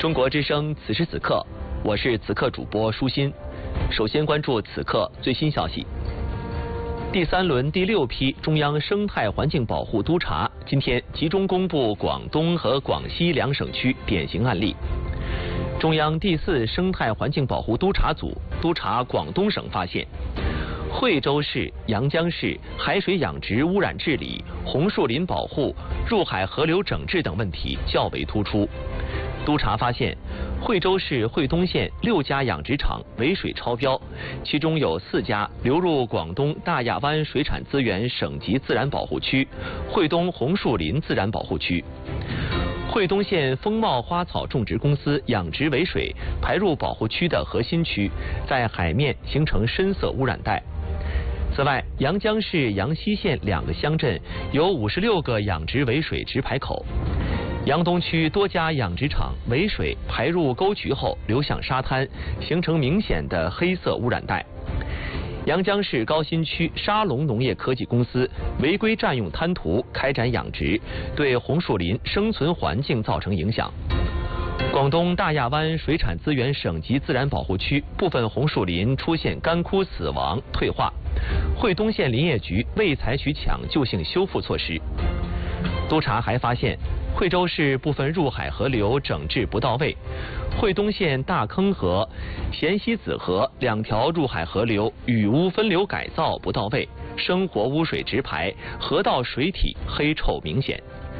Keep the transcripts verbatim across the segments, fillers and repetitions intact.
中国之声此时此刻，我是此刻主播舒心。首先关注此刻最新消息。第三轮第六批中央生态环境保护督查今天集中公布广东和广西两省区典型案例。中央第四生态环境保护督查组督查广东省发现，惠州市、阳江市海水养殖污染治理、红树林保护、入海河流整治等问题较为突出。督查发现，惠州市惠东县六家养殖场尾水超标，其中有四家流入广东大亚湾水产资源省级自然保护区、惠东红树林自然保护区。惠东县风茂花草种植公司养殖尾水排入保护区的核心区，在海面形成深色污染带。此外，阳江市阳西县两个乡镇有五十六个养殖尾水直排口。阳东区多家养殖场尾水排入沟渠后流向沙滩，形成明显的黑色污染带。阳江市高新区沙龙农业科技公司违规占用滩涂开展养殖，对红树林生存环境造成影响。广东大亚湾水产资源省级自然保护区部分红树林出现干枯死亡退化，惠东县林业局未采取抢救性修复措施。督查还发现，惠州市部分入海河流整治不到位，惠东县大坑河、咸西子河两条入海河流雨污分流改造不到位，生活污水直排，河道水体黑臭明显。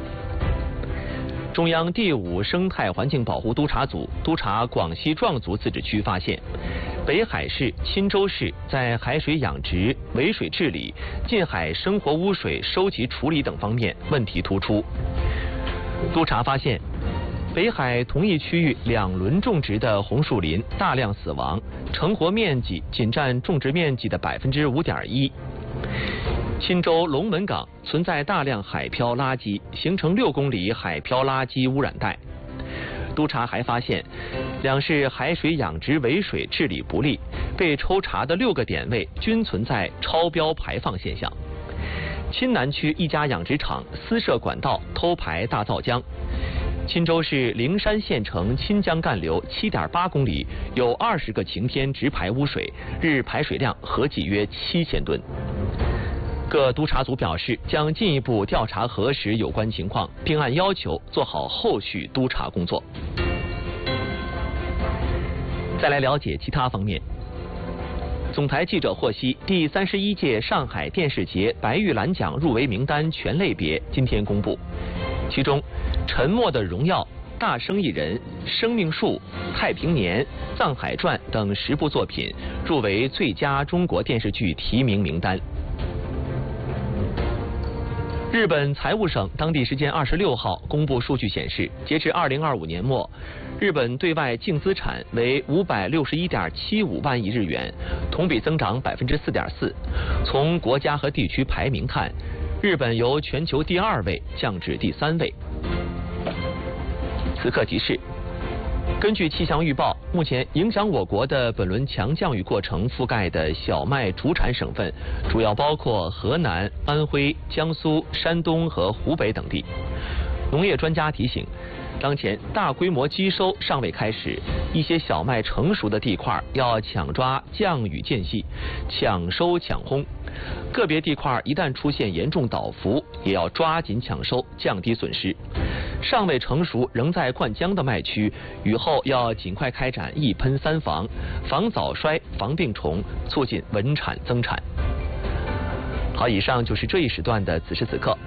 中央第五生态环境保护督查组督查广西壮族自治区发现，北海市、钦州市在海水养殖、尾水治理、近海生活污水收集处理等方面问题突出。督查发现，北海同一区域两轮种植的红树林大量死亡，成活面积仅占种植面积的百分之五点一。钦州龙门港存在大量海漂垃圾，形成六公里海漂垃圾污染带。督查还发现，两市海水养殖尾水治理不力，被抽查的六个点位均存在超标排放现象。钦南区一家养殖场私设管道偷排大皂浆。钦州市灵山县城钦江干流 七点八公里有二十个晴天直排污水，日排水量合计约七千吨。各督查组表示，将进一步调查核实有关情况，并按要求做好后续督查工作。再来了解其他方面。总台记者获悉，第三十一届上海电视节白玉兰奖入围名单全类别今天公布，其中《沉默的荣耀》、《大生意人》、《生命树》、《太平年》、《藏海传》等十部作品入围最佳中国电视剧提名名单。日本财务省当地时间二十六号公布数据显示，截至二零二五年末，日本对外净资产为五百六十一点七五万亿日元，同比增长百分之四点四。从国家和地区排名看，日本由全球第二位降至第三位。此刻提示。根据气象预报，目前影响我国的本轮强降雨过程覆盖的小麦主产省份，主要包括河南、安徽、江苏、山东和湖北等地。农业专家提醒，当前大规模机收尚未开始，一些小麦成熟的地块要抢抓降雨间隙，抢收抢烘。个别地块一旦出现严重倒伏，也要抓紧抢收，降低损失。尚未成熟仍在灌浆的麦区，雨后要尽快开展一喷三防，防早衰、防病虫，促进稳产增产。好，以上就是这一时段的此时此刻。